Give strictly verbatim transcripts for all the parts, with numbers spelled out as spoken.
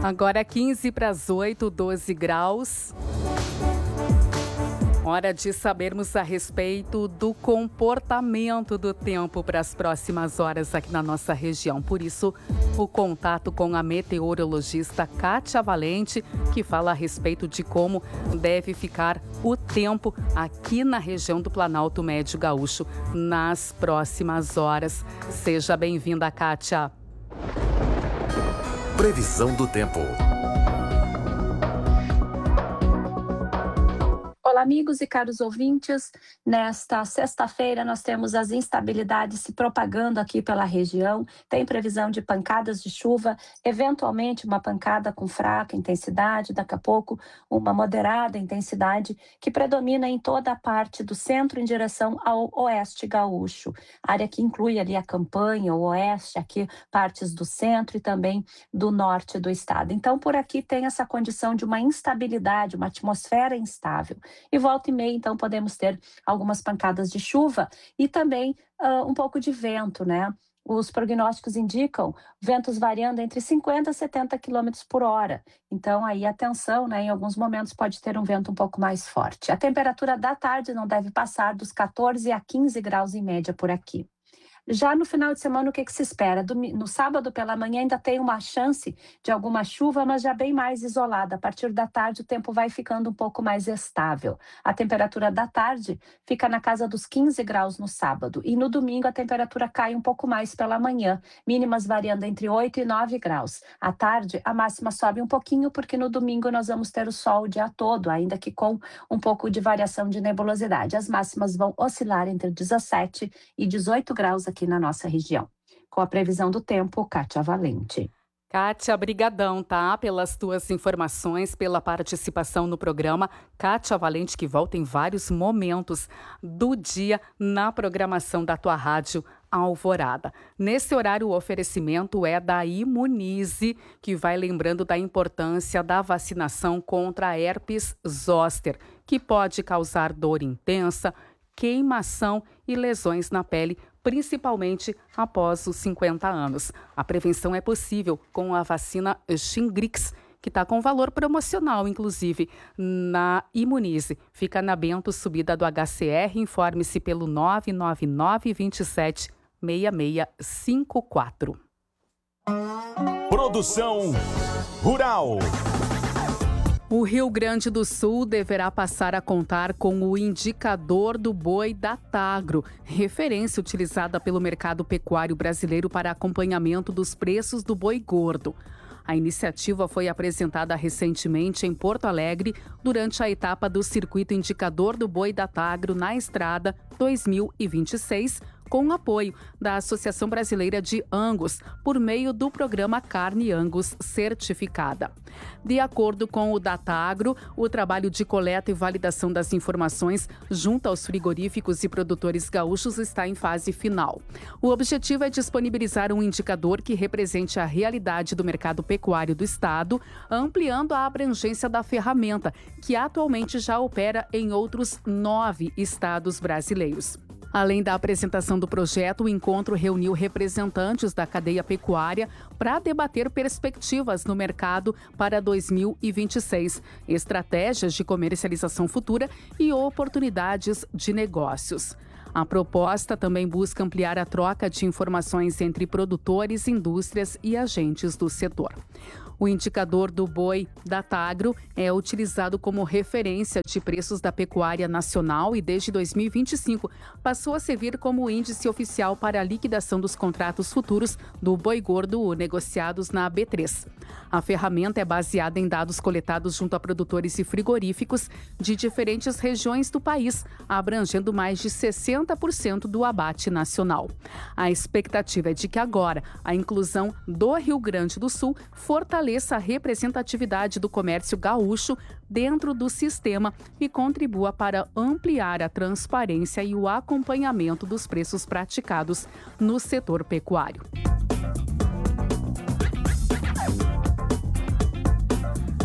Agora é quinze para as oito, doze graus. Hora de sabermos a respeito do comportamento do tempo para as próximas horas aqui na nossa região. Por isso, o contato com a meteorologista Kátia Valente, que fala a respeito de como deve ficar o tempo aqui na região do Planalto Médio Gaúcho nas próximas horas. Seja bem-vinda, Kátia. Previsão do tempo. Olá, amigos e caros ouvintes. Nesta sexta-feira, nós temos as instabilidades se propagando aqui pela região. Tem previsão de pancadas de chuva, eventualmente uma pancada com fraca intensidade, daqui a pouco uma moderada intensidade, que predomina em toda a parte do centro em direção ao oeste gaúcho. Área que inclui ali a campanha, o oeste, aqui partes do centro e também do norte do estado. Então, por aqui tem essa condição de uma instabilidade, uma atmosfera instável. E volta e meia, então, podemos ter algumas pancadas de chuva e também uh, um pouco de vento, né? Os prognósticos indicam ventos variando entre cinquenta e setenta quilômetros por hora. Então, aí, atenção, né? Em alguns momentos pode ter um vento um pouco mais forte. A temperatura da tarde não deve passar dos quatorze a quinze graus em média por aqui. Já no final de semana, o que, que se espera? Do, no sábado pela manhã ainda tem uma chance de alguma chuva, mas já bem mais isolada. A partir da tarde o tempo vai ficando um pouco mais estável. A temperatura da tarde fica na casa dos quinze graus no sábado. E no domingo a temperatura cai um pouco mais pela manhã, mínimas variando entre oito e nove graus. À tarde a máxima sobe um pouquinho, porque no domingo nós vamos ter o sol o dia todo, ainda que com um pouco de variação de nebulosidade. As máximas vão oscilar entre dezessete e dezoito graus aqui na nossa região. Com a previsão do tempo, Kátia Valente. Kátia, brigadão, tá? Pelas tuas informações, pela participação no programa. Kátia Valente, que volta em vários momentos do dia na programação da tua rádio Alvorada. Nesse horário, o oferecimento é da Imunize, que vai lembrando da importância da vacinação contra a herpes zoster, que pode causar dor intensa, queimação e lesões na pele, principalmente após os cinquenta anos. A prevenção é possível com a vacina Shingrix, que está com valor promocional, inclusive, na Imunize. Fica na Bento, subida do H C R. Informe-se pelo nove nove nove, dois sete, seis seis cinco quatro. Produção Rural. O Rio Grande do Sul deverá passar a contar com o indicador do boi Datagro, referência utilizada pelo mercado pecuário brasileiro para acompanhamento dos preços do boi gordo. A iniciativa foi apresentada recentemente em Porto Alegre durante a etapa do Circuito Indicador do Boi Datagro na Estrada dois mil e vinte e seis, com o apoio da Associação Brasileira de Angus, por meio do programa Carne Angus Certificada. De acordo com o Datagro, o trabalho de coleta e validação das informações junto aos frigoríficos e produtores gaúchos está em fase final. O objetivo é disponibilizar um indicador que represente a realidade do mercado pecuário do estado, ampliando a abrangência da ferramenta, que atualmente já opera em outros nove estados brasileiros. Além da apresentação do projeto, o encontro reuniu representantes da cadeia pecuária para debater perspectivas no mercado para dois mil e vinte e seis, estratégias de comercialização futura e oportunidades de negócios. A proposta também busca ampliar a troca de informações entre produtores, indústrias e agentes do setor. O indicador do boi Datagro é utilizado como referência de preços da pecuária nacional e desde dois mil e vinte e cinco passou a servir como índice oficial para a liquidação dos contratos futuros do boi gordo negociados na B três. A ferramenta é baseada em dados coletados junto a produtores e frigoríficos de diferentes regiões do país, abrangendo mais de sessenta por cento do abate nacional. A expectativa é de que agora a inclusão do Rio Grande do Sul fortaleça a representatividade do comércio gaúcho dentro do sistema e contribua para ampliar a transparência e o acompanhamento dos preços praticados no setor pecuário.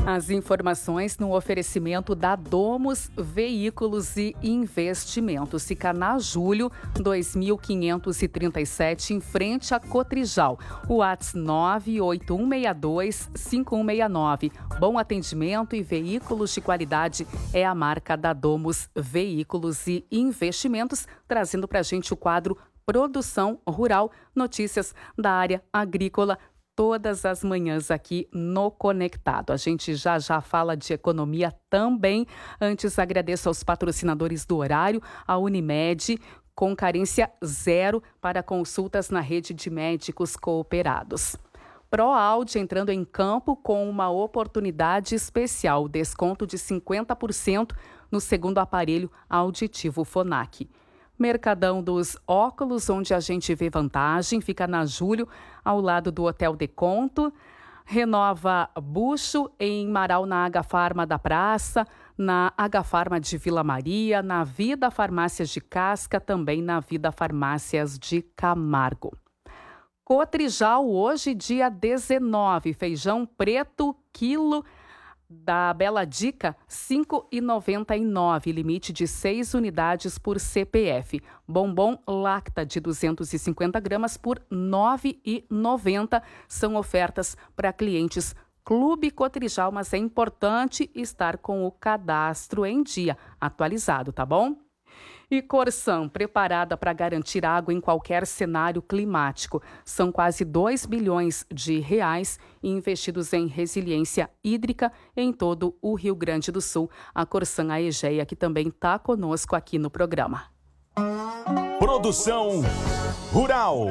As informações no oferecimento da Domus Veículos e Investimentos. Fica na Júlio dois mil quinhentos e trinta e sete, em frente a Cotrijal. O WhatsApp nove oito um seis dois cinco um seis nove. Bom atendimento e veículos de qualidade é a marca da Domus Veículos e Investimentos, trazendo para a gente o quadro Produção Rural, notícias da área agrícola, todas as manhãs aqui no Conectado. A gente já já fala de economia também. Antes, agradeço aos patrocinadores do horário, a Unimed, com carência zero para consultas na rede de médicos cooperados. ProAudio entrando em campo com uma oportunidade especial, desconto de cinquenta por cento no segundo aparelho auditivo Phonak. Mercadão dos Óculos, onde a gente vê vantagem, fica na Júlio, ao lado do Hotel Deconto. Renova Bucho, em Marau, na Agafarma da Praça, na Agafarma de Vila Maria, na Vida Farmácias de Casca, também na Vida Farmácias de Camargo. Cotrijal, hoje, dia dezenove, feijão preto, quilo da Bela Dica, cinco reais e noventa e nove, limite de seis unidades por C P F. Bombom Lacta de duzentos e cinquenta gramas por nove reais e noventa. São ofertas para clientes Clube Cotrijal, mas é importante estar com o cadastro em dia, atualizado, tá bom? E Corsan, preparada para garantir água em qualquer cenário climático. São quase dois bilhões de reais investidos em resiliência hídrica em todo o Rio Grande do Sul. A Corsan Aegea, que também está conosco aqui no programa. Produção Rural.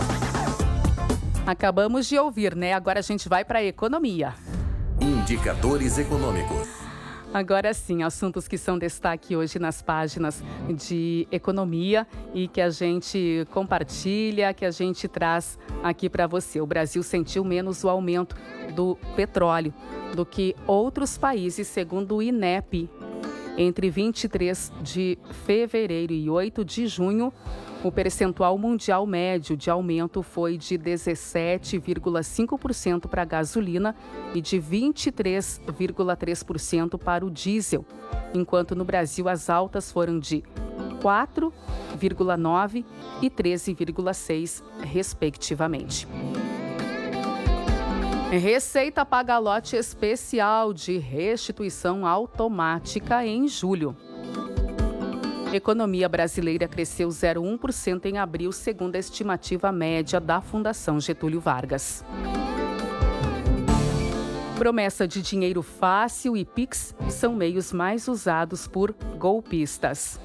Acabamos de ouvir, né? Agora a gente vai para a economia. Indicadores econômicos. Agora sim, assuntos que são destaque hoje nas páginas de economia e que a gente compartilha, que a gente traz aqui para você. O Brasil sentiu menos o aumento do petróleo do que outros países, segundo o INEP. Entre vinte e três de fevereiro e oito de junho, o percentual mundial médio de aumento foi de dezessete vírgula cinco por cento para a gasolina e de vinte e três vírgula três por cento para o diesel, enquanto no Brasil as altas foram de quatro vírgula nove por cento e treze vírgula seis por cento, respectivamente. Receita paga lote especial de restituição automática em julho. Economia brasileira cresceu zero vírgula um por cento em abril, segundo a estimativa média da Fundação Getúlio Vargas. Promessa de dinheiro fácil e Pix são meios mais usados por golpistas.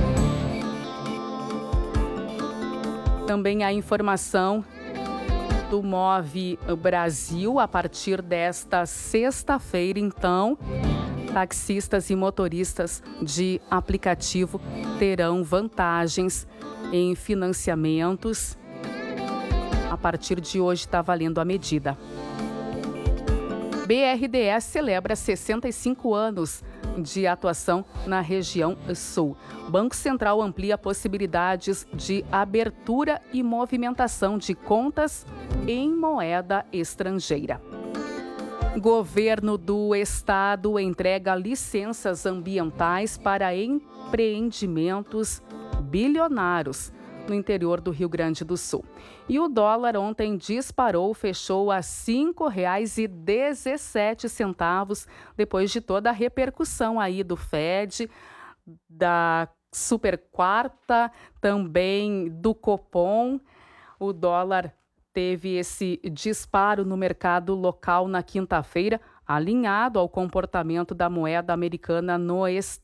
Também a informação do Move Brasil, a partir desta sexta-feira, então, taxistas e motoristas de aplicativo terão vantagens em financiamentos. A partir de hoje está valendo a medida. B R D E celebra sessenta e cinco anos de atuação na região sul. Banco Central amplia possibilidades de abertura e movimentação de contas em moeda estrangeira. Governo do Estado entrega licenças ambientais para empreendimentos bilionários no interior do Rio Grande do Sul. E o dólar ontem disparou, fechou a cinco reais e dezessete centavos, depois de toda a repercussão aí do F E D, da Super Quarta, também do Copom. O dólar teve esse disparo no mercado local na quinta-feira, alinhado ao comportamento da moeda americana no estado.